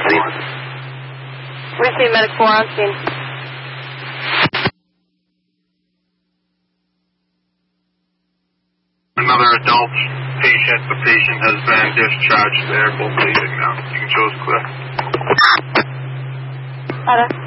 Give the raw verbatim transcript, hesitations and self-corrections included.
scene. Receive medic four on scene. Another adult patient. The patient has been discharged there. Both bleeding now. You can show us clear. Ada.